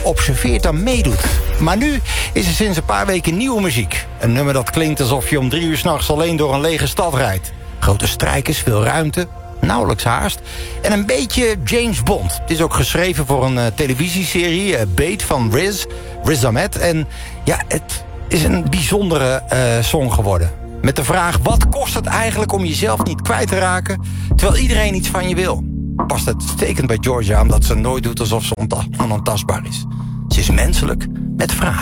observeert dan meedoet. Maar nu is er sinds een paar weken nieuwe muziek. Een nummer dat klinkt alsof je om 3 uur 's nachts alleen door een lege stad rijdt. Grote strijkers, veel ruimte, nauwelijks haast. En een beetje James Bond. Het is ook geschreven voor een televisieserie, Bait van Riz Ahmed. En ja, het is een bijzondere song geworden. Met de vraag, wat kost het eigenlijk om jezelf niet kwijt te raken, terwijl iedereen iets van je wil? Past het uitstekend bij Georgia, omdat ze nooit doet alsof ze onontastbaar is. Ze is menselijk met vragen.